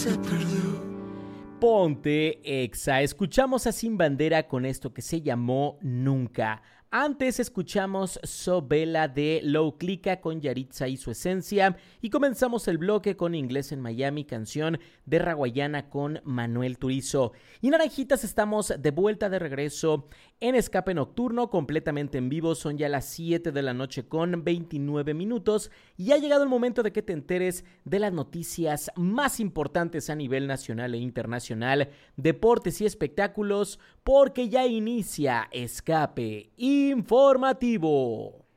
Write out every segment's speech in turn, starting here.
se perdió. Ponte Exa. Escuchamos a Sin Bandera con esto que se llamó Nunca. Antes escuchamos Sobela de Low Clica con Yaritza y su esencia. Y comenzamos el bloque con Inglés en Miami, canción de Raguayana con Manuel Turizo. Y Naranjitas, estamos de vuelta, de regreso en Escape Nocturno, completamente en vivo. Son ya las 7 de la noche con 29 minutos. Y ha llegado el momento de que te enteres de las noticias más importantes a nivel nacional e internacional, deportes y espectáculos, porque ya inicia Escape Informativo.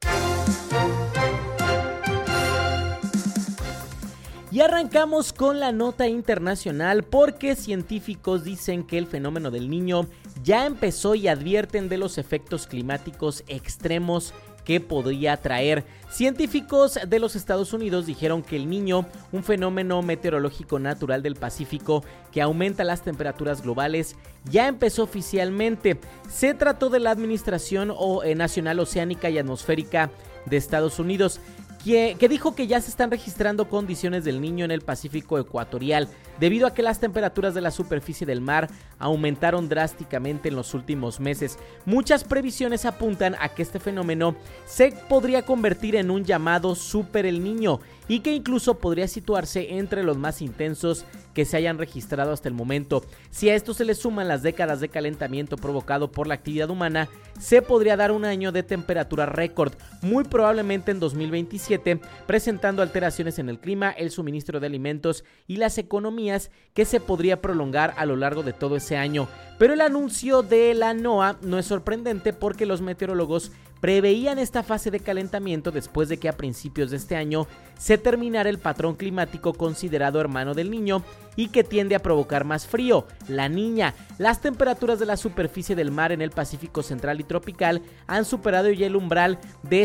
Y arrancamos con la nota internacional porque científicos dicen que el fenómeno del Niño ya empezó y advierten de los efectos climáticos extremos que podría traer. Científicos de los Estados Unidos dijeron que el Niño, un fenómeno meteorológico natural del Pacífico que aumenta las temperaturas globales, ya empezó oficialmente. Se trató de la Administración Nacional Oceánica y Atmosférica de Estados Unidos, que dijo que ya se están registrando condiciones del Niño en el Pacífico ecuatorial, debido a que las temperaturas de la superficie del mar aumentaron drásticamente en los últimos meses. Muchas previsiones apuntan a que este fenómeno se podría convertir en un llamado Super El Niño y que incluso podría situarse entre los más intensos que se hayan registrado hasta el momento. Si a esto se le suman las décadas de calentamiento provocado por la actividad humana, se podría dar un año de temperatura récord, muy probablemente en 2027, presentando alteraciones en el clima, el suministro de alimentos y las economías que se podría prolongar a lo largo de todo ese año. Pero el anuncio de la NOAA no es sorprendente porque los meteorólogos preveían esta fase de calentamiento después de que a principios de este año se terminara el patrón climático considerado hermano del Niño y que tiende a provocar más frío, la Niña. Las temperaturas de la superficie del mar en el Pacífico central y tropical han superado ya el umbral de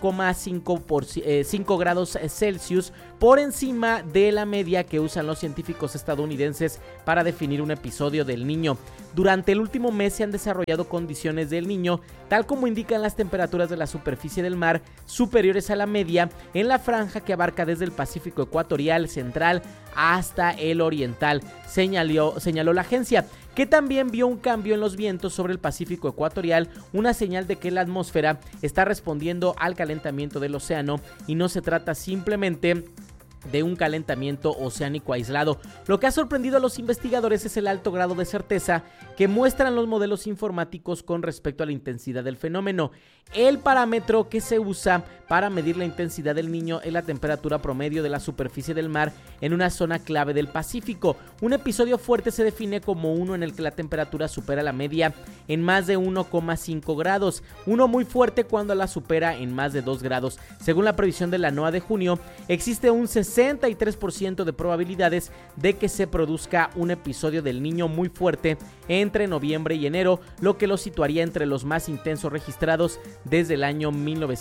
0,5 grados Celsius por encima de la media que usan los científicos estadounidenses para definir un episodio del Niño. Durante el último mes se han desarrollado condiciones del Niño, tal como indican las temperaturas de la superficie del mar superiores a la media en la franja que abarca desde el Pacífico ecuatorial central hasta el oriental, señaló la agencia, que también vio un cambio en los vientos sobre el Pacífico ecuatorial, una señal de que la atmósfera está respondiendo al calentamiento del océano y no se trata simplemente de un calentamiento oceánico aislado. Lo que ha sorprendido a los investigadores es el alto grado de certeza que muestran los modelos informáticos con respecto a la intensidad del fenómeno. El parámetro que se usa para medir la intensidad del Niño es la temperatura promedio de la superficie del mar en una zona clave del Pacífico. Un episodio fuerte se define como uno en el que la temperatura supera la media en más de 1,5 grados, uno muy fuerte cuando la supera en más de 2 grados. Según la previsión de la NOAA de junio, existe un 63% de probabilidades de que se produzca un episodio del Niño muy fuerte entre noviembre y enero, lo que lo situaría entre los más intensos registrados desde el año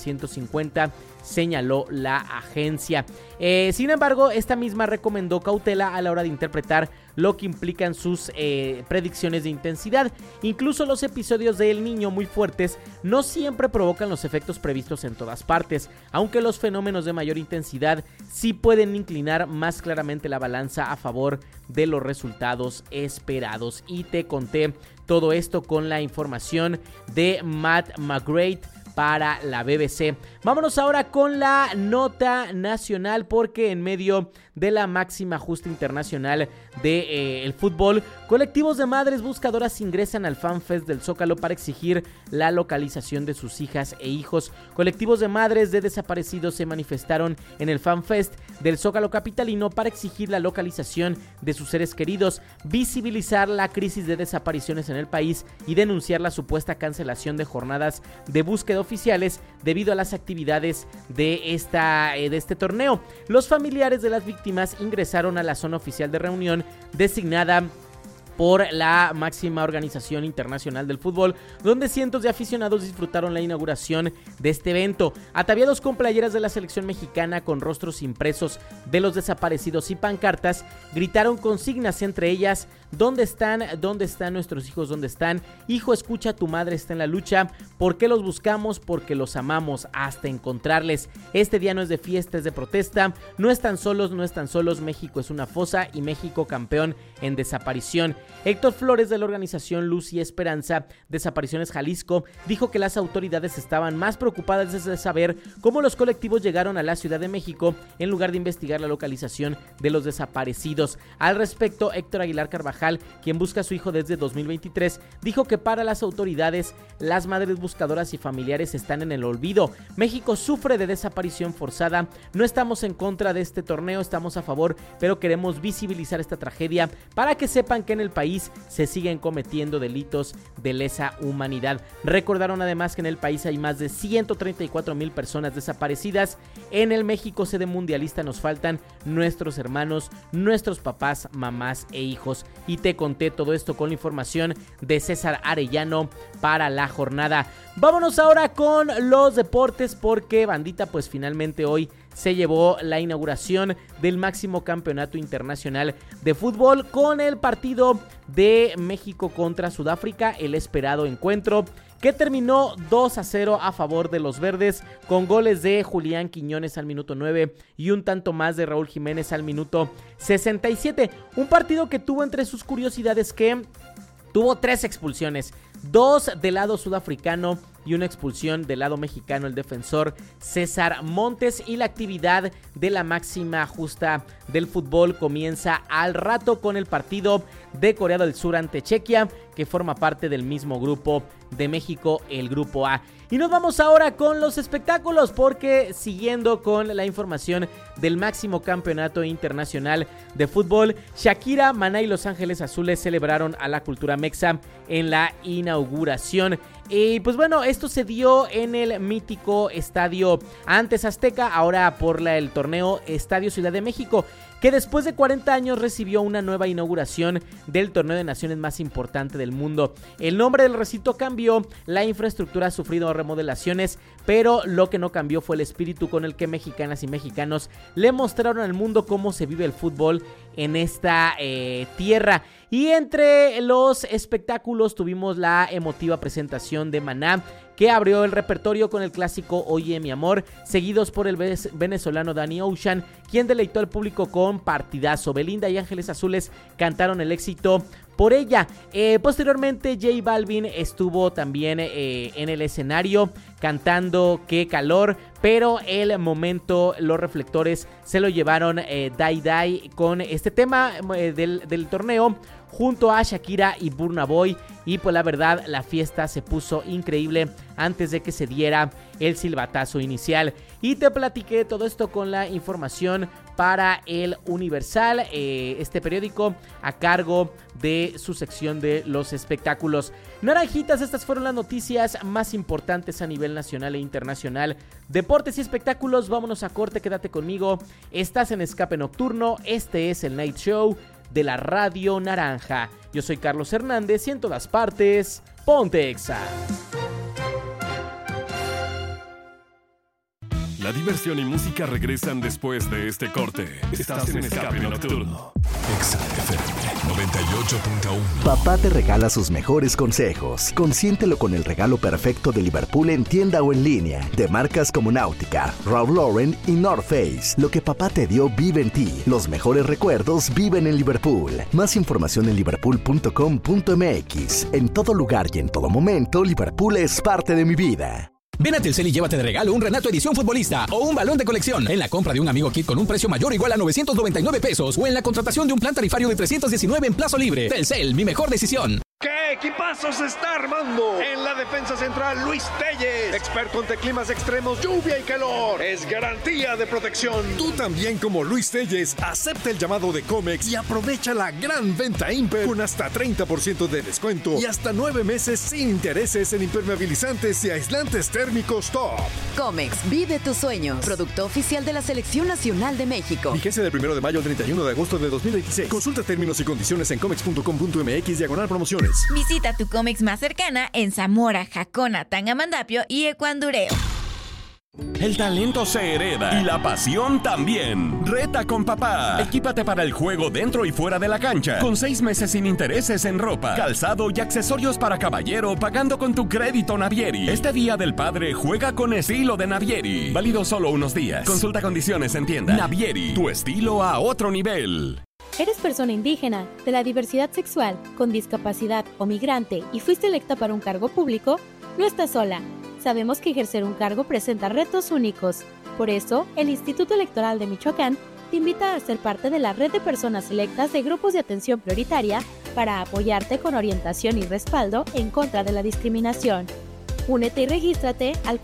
1950, señaló la agencia. Sin embargo, esta misma recomendó cautela a la hora de interpretar lo que implican sus predicciones de intensidad. Incluso los episodios de El Niño muy fuertes no siempre provocan los efectos previstos en todas partes, aunque los fenómenos de mayor intensidad sí pueden inclinar más claramente la balanza a favor de los resultados esperados. Y te conté todo esto con la información de Matt McGrath para la BBC. Vámonos ahora con la nota nacional, porque en medio de la máxima justa internacional de el fútbol, colectivos de madres buscadoras ingresan al FanFest del Zócalo para exigir la localización de sus hijas e hijos. Colectivos de madres de desaparecidos se manifestaron en el FanFest del Zócalo capitalino para exigir la localización de sus seres queridos, visibilizar la crisis de desapariciones en el país y denunciar la supuesta cancelación de jornadas de búsqueda oficiales debido a las actividades de este torneo. Los familiares de las víctimas ingresaron a la zona oficial de reunión designada por la máxima organización internacional del fútbol, donde cientos de aficionados disfrutaron la inauguración de este evento, ataviados con playeras de la selección mexicana con rostros impresos de los desaparecidos y pancartas. Gritaron consignas, entre ellas ¿Dónde están? ¿Dónde están nuestros hijos? ¿Dónde están? Hijo, escucha, tu madre está en la lucha. ¿Por qué los buscamos? Porque los amamos hasta encontrarles. Este día no es de fiesta, es de protesta. No están solos, no están solos. México es una fosa y México campeón en desaparición. Héctor Flores, de la organización Luz y Esperanza Desapariciones Jalisco, dijo que las autoridades estaban más preocupadas de saber cómo los colectivos llegaron a la Ciudad de México en lugar de investigar la localización de los desaparecidos. Al respecto, Héctor Aguilar Carvajal, quien busca a su hijo desde 2023, dijo que para las autoridades, las madres buscadoras y familiares están en el olvido. México sufre de desaparición forzada. No estamos en contra de este torneo, estamos a favor, pero queremos visibilizar esta tragedia para que sepan que en el país se siguen cometiendo delitos de lesa humanidad. Recordaron además que en el país hay más de 134,000 personas desaparecidas. En el México sede mundialista nos faltan nuestros hermanos, nuestros papás, mamás e hijos. Y te conté todo esto con la información de César Arellano para la jornada. Vámonos ahora con los deportes, porque bandita, pues finalmente hoy se llevó la inauguración del máximo campeonato internacional de fútbol con el partido de México contra Sudáfrica, el esperado encuentro que terminó 2-0 a favor de los verdes, con goles de Julián Quiñones al minuto 9 y un tanto más de Raúl Jiménez al minuto 67. Un partido que tuvo entre sus curiosidades que tuvo 3 expulsiones, 2 del lado sudafricano y una expulsión del lado mexicano, el defensor César Montes. Y la actividad de la máxima justa del fútbol comienza al rato con el partido de Corea del Sur ante Chequia, que forma parte del mismo grupo de México, el grupo A. Y nos vamos ahora con los espectáculos, porque siguiendo con la información del máximo campeonato internacional de fútbol, Shakira, Maná y Los Ángeles Azules celebraron a la cultura mexa en la inauguración. Y pues bueno, esto se dio en el mítico estadio antes Azteca, ahora por el torneo Estadio Ciudad de México, que después de 40 años recibió una nueva inauguración del torneo de naciones más importante del mundo. El nombre del recinto cambió, la infraestructura ha sufrido remodelaciones, pero lo que no cambió fue el espíritu con el que mexicanas y mexicanos le mostraron al mundo cómo se vive el fútbol en esta tierra. Y entre los espectáculos tuvimos la emotiva presentación de Maná, que abrió el repertorio con el clásico Oye mi amor, seguidos por el venezolano Danny Ocean, quien deleitó al público con partidazo. Belinda y Ángeles Azules cantaron el éxito Por ella. Posteriormente J Balvin estuvo también en el escenario cantando Qué calor, pero el momento, los reflectores se lo llevaron Dai Dai con este tema del torneo junto a Shakira y Burna Boy. Y pues la verdad, la fiesta se puso increíble antes de que se diera el silbatazo inicial. Y te platiqué todo esto con la información para el Universal, este periódico a cargo de su sección de los espectáculos. Naranjitas, estas fueron las noticias más importantes a nivel nacional e internacional. Deportes y espectáculos, vámonos a corte, quédate conmigo. Estás en Escape Nocturno, este es el Night Show de la Radio Naranja. Yo soy Carlos Hernández y en todas partes, ponte Exa. La diversión y música regresan después de este corte. Estás en Escape Nocturno. Exa FM 98.1. Papá te regala sus mejores consejos. Consiéntelo con el regalo perfecto de Liverpool en tienda o en línea. De marcas como Nautica, Ralph Lauren y North Face. Lo que papá te dio vive en ti. Los mejores recuerdos viven en Liverpool. Más información en liverpool.com.mx. En todo lugar y en todo momento, Liverpool es parte de mi vida. Ven a Telcel y llévate de regalo un Renato Edición Futbolista o un balón de colección en la compra de un Amigo Kit con un precio mayor o igual a 999 pesos o en la contratación de un plan tarifario de 319 en plazo libre. Telcel, mi mejor decisión. ¿Qué equipazo se está armando? En la defensa central, Luis Telles, experto ante climas extremos, lluvia y calor. Es garantía de protección. Tú también, como Luis Telles, acepta el llamado de Comex y aprovecha la gran venta Imper con hasta 30% de descuento y hasta 9 meses sin intereses en impermeabilizantes y aislantes térmicos top. Comex, vive tus sueños. Producto oficial de la Selección Nacional de México. Vigencia del 1 de mayo al 31 de agosto de 2026. Consulta términos y condiciones en comex.com.mx/promociones. Visita tu Comex más cercana en Zamora, Jacona, Tangamandapio y Ecuandureo. El talento se hereda y la pasión también. Reta con papá. Equípate para el juego dentro y fuera de la cancha. Con 6 meses sin intereses en ropa, calzado y accesorios para caballero, pagando con tu crédito Navieri. Este Día del Padre juega con estilo de Navieri. Válido solo unos días. Consulta condiciones en tienda. Navieri, tu estilo a otro nivel. ¿Eres persona indígena, de la diversidad sexual, con discapacidad o migrante y fuiste electa para un cargo público? No estás sola. Sabemos que ejercer un cargo presenta retos únicos. Por eso, el Instituto Electoral de Michoacán te invita a ser parte de la red de personas electas de grupos de atención prioritaria para apoyarte con orientación y respaldo en contra de la discriminación. Únete y regístrate al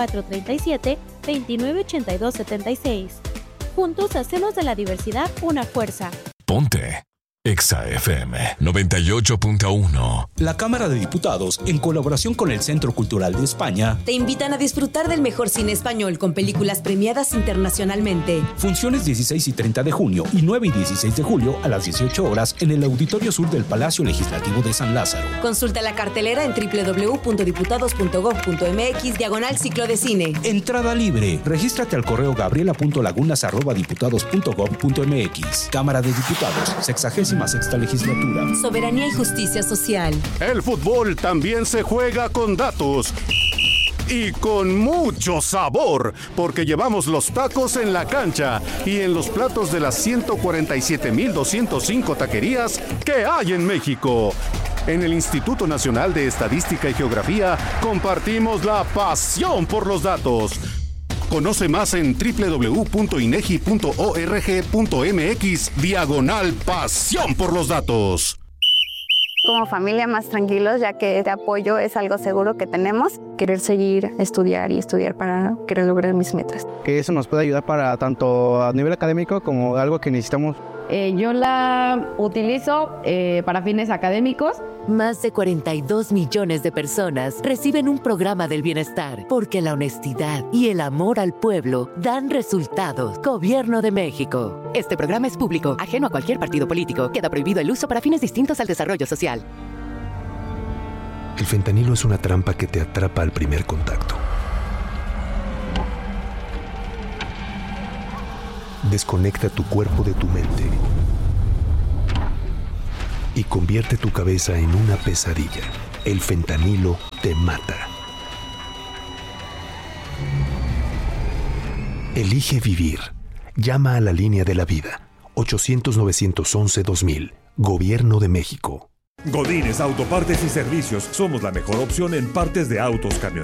4437-298276. Juntos hacemos de la diversidad una fuerza. Ponte Exa FM 98.1. La Cámara de Diputados, en colaboración con el Centro Cultural de España, te invitan a disfrutar del mejor cine español con películas premiadas internacionalmente. Funciones 16 y 30 de junio y 9 y 16 de julio a las 18 horas en el Auditorio Sur del Palacio Legislativo de San Lázaro. Consulta la cartelera en www.diputados.gov.mx/ciclo de cine. Entrada libre. Regístrate al correo gabriela.lagunas@diputados.gov.mx. Cámara de Diputados, 66ª legislatura. Soberanía y justicia social. El fútbol también se juega con datos. Y con mucho sabor, porque llevamos los tacos en la cancha y en los platos de las 147,205 taquerías que hay en México. En el Instituto Nacional de Estadística y Geografía compartimos la pasión por los datos. Conoce más en www.inegi.org.mx/pasión por los datos. Como familia más tranquilos, ya que este apoyo es algo seguro que tenemos. Querer seguir, estudiar para querer lograr mis metas. Que eso nos puede ayudar para tanto a nivel académico como algo que necesitamos. Yo la utilizo para fines académicos. Más de 42 millones de personas reciben un programa del bienestar porque la honestidad y el amor al pueblo dan resultados. Gobierno de México. Este programa es público, ajeno a cualquier partido político. Queda prohibido el uso para fines distintos al desarrollo social. El fentanilo es una trampa que te atrapa al primer contacto. Desconecta tu cuerpo de tu mente y convierte tu cabeza en una pesadilla. El fentanilo te mata. Elige vivir. Llama a la línea de la vida. 800-911-2000. Gobierno de México. Godínez Autopartes y Servicios. Somos la mejor opción en partes de autos, camionetas